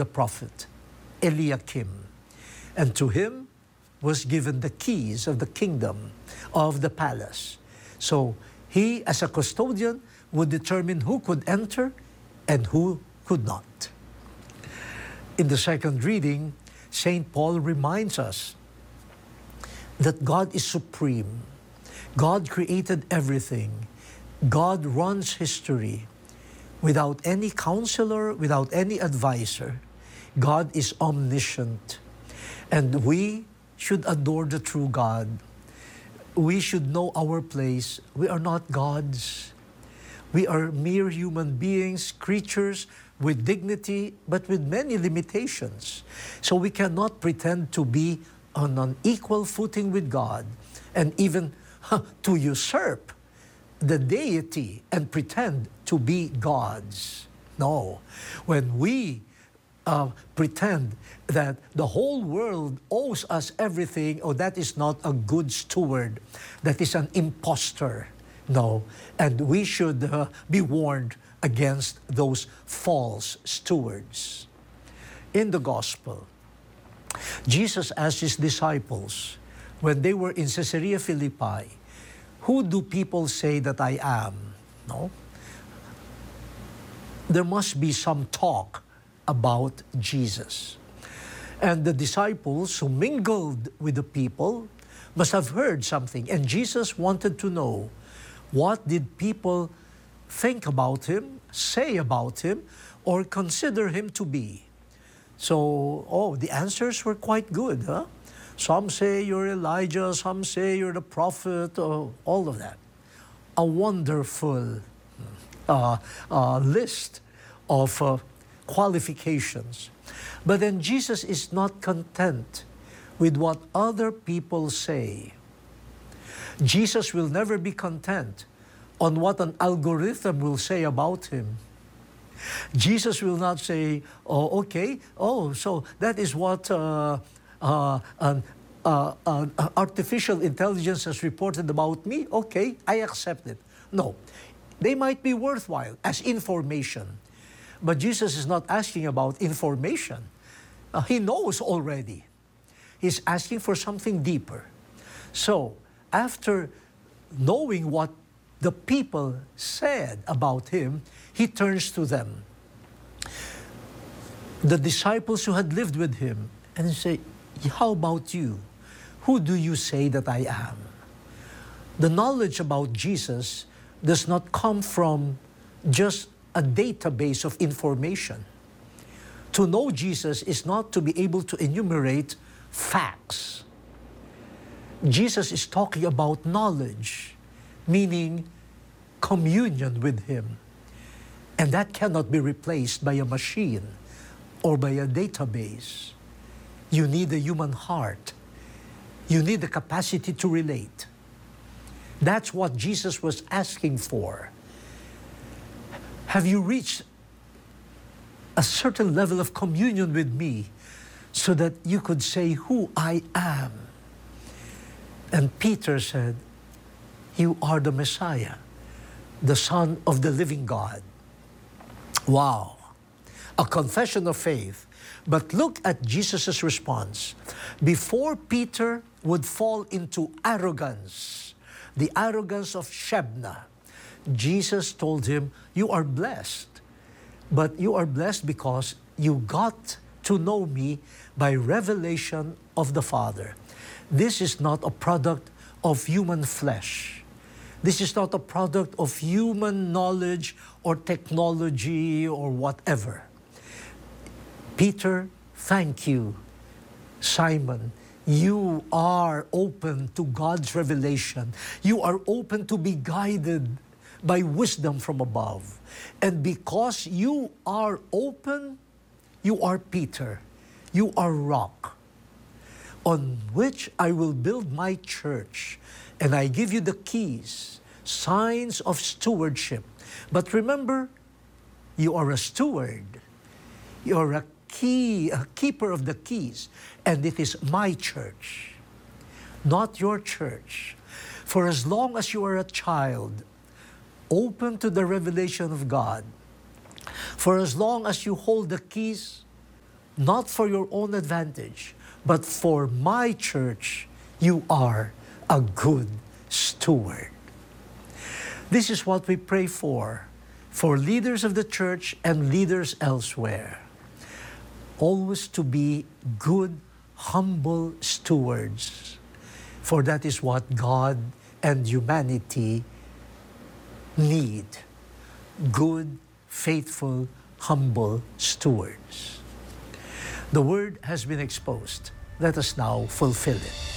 the prophet Eliakim. And to him was given the keys of the kingdom of the palace. So he, as a custodian, would determine who could enter and who could not. In the second reading, St. Paul reminds us that God is supreme. God created everything. God runs history without any counselor, without any advisor. God is omniscient. And we should adore the true God. We should know our place. We are not gods. We are mere human beings, creatures with dignity, but with many limitations. So we cannot pretend to be on an equal footing with God and even to usurp the deity and pretend to be gods. No. When we pretend that the whole world owes us everything, oh, that is not a good steward. That is an impostor. No. And we should be warned against those false stewards. In the gospel, Jesus asked his disciples when they were in Caesarea Philippi, "Who do people say that I am?" No? There must be some talk about Jesus. And the disciples who mingled with the people must have heard something. And Jesus wanted to know, what did people think about him, say about him, or consider him to be? So, the answers were quite good. Huh? Some say you're Elijah, some say you're the prophet, all of that. A wonderful list of qualifications. But then Jesus is not content with what other people say. Jesus will never be content on what an algorithm will say about him. Jesus will not say, so that is what artificial intelligence has reported about me. Okay, I accept it. No, they might be worthwhile as information. But Jesus is not asking about information. He knows already. He's asking for something deeper. So, after knowing what the people said about him, he turns to them, the disciples who had lived with him, and say, "How about you? Who do you say that I am?" The knowledge about Jesus does not come from just a database of information. To know Jesus is not to be able to enumerate facts. Jesus is talking about knowledge, meaning communion with him. And that cannot be replaced by a machine or by a database. You need a human heart. You need the capacity to relate. That's what Jesus was asking for. Have you reached a certain level of communion with me so that you could say who I am? And Peter said, "You are the Messiah, the Son of the living God." Wow, a confession of faith. But look at Jesus' response. Before Peter would fall into arrogance, the arrogance of Shebna, Jesus told him, "You are blessed, but you are blessed because you got to know me by revelation of the Father." This is not a product of human flesh. This is not a product of human knowledge or technology or whatever. Peter, thank you. Simon, you are open to God's revelation. You are open to be guided by wisdom from above. And because you are open, you are Peter. You are rock, on which I will build my church, and I give you the keys, signs of stewardship. But remember, you are a steward. You are a keeper of the keys, and it is my church, not your church. For as long as you are a child, open to the revelation of God, for as long as you hold the keys, not for your own advantage, but for my church, you are a good steward. This is what we pray for leaders of the church and leaders elsewhere. Always to be good, humble stewards, for that is what God and humanity need. Good, faithful, humble stewards. The word has been exposed. Let us now fulfill it.